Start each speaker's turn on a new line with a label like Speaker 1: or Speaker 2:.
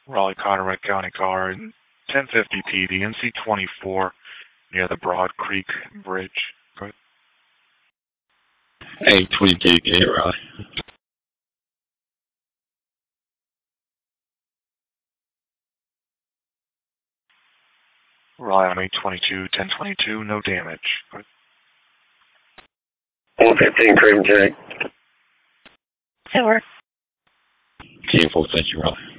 Speaker 1: Raleigh Conroe County car, 1050 PD, NC24, near the Broad Creek Bridge. Go ahead.
Speaker 2: Hey, 22K, Raleigh.
Speaker 1: Raleigh on 822, 1022, no damage. Go ahead.
Speaker 3: 115 Craven Jack.
Speaker 4: Silver.
Speaker 2: 10-4, thank you, Raleigh.